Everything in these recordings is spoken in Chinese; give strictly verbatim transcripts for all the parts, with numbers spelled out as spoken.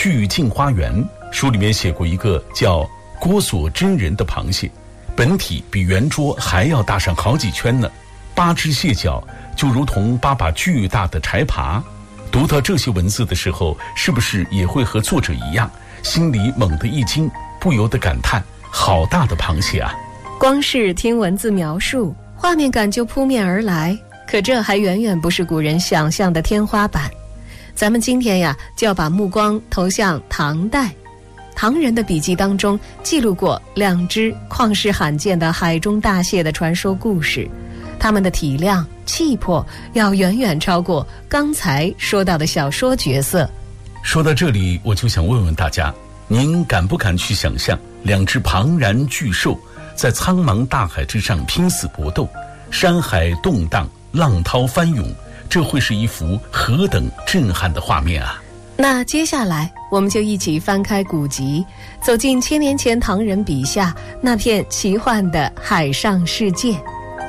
巨镜花园》，书里面写过一个叫郭索真人的螃蟹，本体比圆桌还要大上好几圈呢，八只蟹脚就如同八把巨大的柴耙。读到这些文字的时候，是不是也会和作者一样，心里猛地一惊，不由得感叹好大的螃蟹啊。 光是听文字描述，画面感就扑面而来，可这还远远不是古人想象的天花板。咱们今天呀，就要把目光投向唐代。唐人的笔记当中记录过两只旷世罕见的海中大蟹的传说故事，它们的体量气魄要远远超过刚才说到的小说角色。 说到这里，我就想问问大家，您敢不敢去想象两只庞然巨兽在苍茫大海之上拼死搏斗，山海动荡，浪涛翻涌，这会是一幅何等震撼的画面啊。 那接下来我们就一起翻开古籍，走进千年前唐人笔下那片奇幻的海上世界。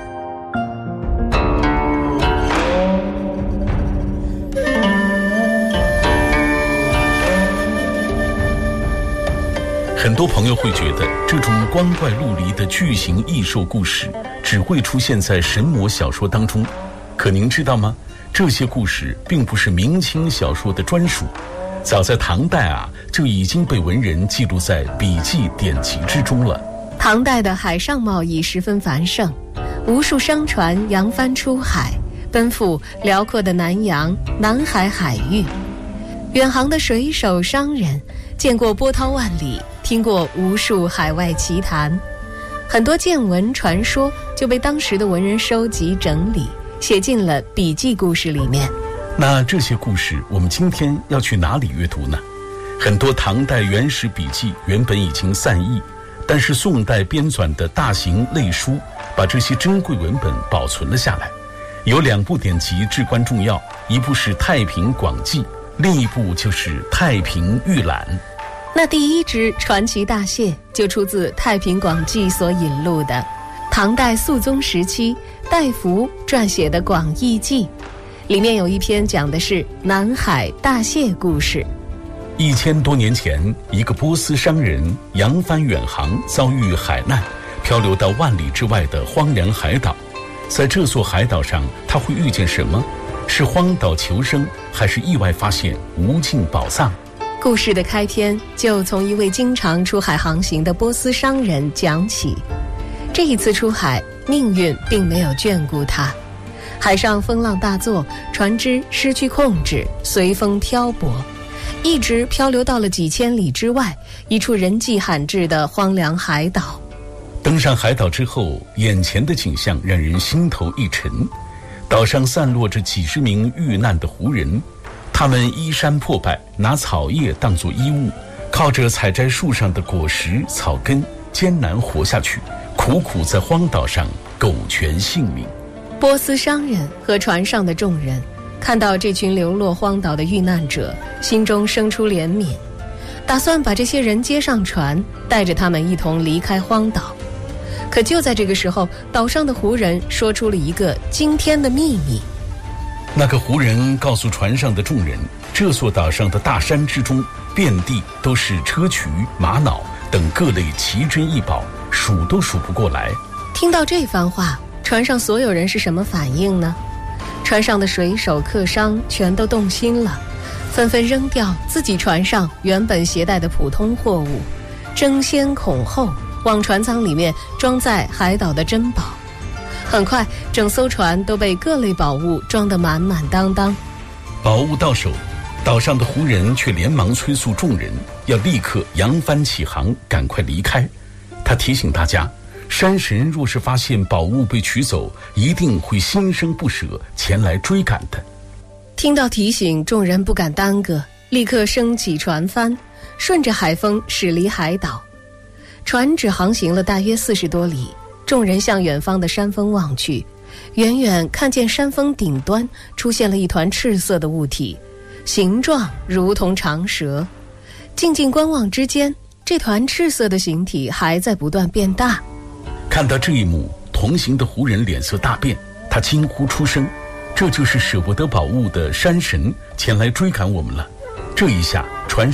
很多朋友会觉得这种光怪陆离的巨型异兽故事只会出现在神魔小说当中，可您知道吗？这些故事并不是明清小说的专属，早在唐代啊，就已经被文人记录在笔记典籍之中了。 唐代的海上贸易十分繁盛，无数商船扬帆出海，奔赴辽阔的南洋、南海海域。远航的水手商人见过波涛万里，听过无数海外奇谈，很多见闻传说就被当时的文人收集整理，写进了笔记故事里面。 那这些故事我们今天要去哪里阅读呢？很多唐代原始笔记原本已经散佚，但是宋代编纂的大型类书把这些珍贵文本保存了下来。有两部典籍至关重要，一部是《太平广记》，另一部就是《太平御览》。 那第一只传奇大蟹就出自《太平广记》所引录的唐代肃宗时期戴福撰写的《广义记》，里面有一篇讲的是南海大蟹故事。 一千多年前，一个波斯商人扬帆远航，遭遇海难，漂流到万里之外的荒凉海岛。在这座海岛上，他会遇见什么？是荒岛求生，还是意外发现无尽宝藏？ 故事的开篇就从一位经常出海航行的波斯商人讲起。这一次出海，命运并没有眷顾他，海上风浪大作，船只失去控制，随风漂泊，一直漂流到了几千里之外一处人迹罕至的荒凉海岛。 登上海岛之后，眼前的景象让人心头一沉。岛上散落着几十名遇难的胡人，他们衣衫破败，拿草叶当作衣物，靠着采摘树上的果实草根艰难活下去，苦苦在荒岛上苟全性命。 波斯商人和船上的众人看到这群流落荒岛的遇难者，心中生出怜悯，打算把这些人接上船，带着他们一同离开荒岛。可就在这个时候，岛上的胡人说出了一个惊天的秘密。 那个胡人告诉船上的众人，这座岛上的大山之中遍地都是砗磲、玛瑙等各类奇珍异宝，数都数不过来。 听到这番话，船上所有人是什么反应呢？船上的水手客商全都动心了，纷纷扔掉自己船上原本携带的普通货物，争先恐后往船舱里面装载海岛的珍宝。很快，整艘船都被各类宝物装得满满当当。 宝物到手，岛上的胡人却连忙催促众人要立刻扬帆起航，赶快离开。他提醒大家，山神若是发现宝物被取走，一定会心生不舍，前来追赶的。 听到提醒，众人不敢耽搁，立刻升起船帆，顺着海风驶离海岛。船只航行了大约四十多里，众人向远方的山峰望去，远远看见山峰顶端出现了一团赤色的物体，形状如同长蛇。静静观望之间，这团赤色的形体还在不断变大。 看到这一幕，同行的胡人脸色大变，他惊呼出声，这就是舍不得宝物的山神前来追赶我们了。这一下船